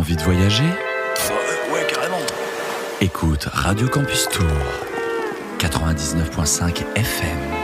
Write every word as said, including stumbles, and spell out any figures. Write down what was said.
envie de voyager ? euh, Ouais, carrément. Écoute Radio Campus Tour, quatre-vingt-dix-neuf virgule cinq F M.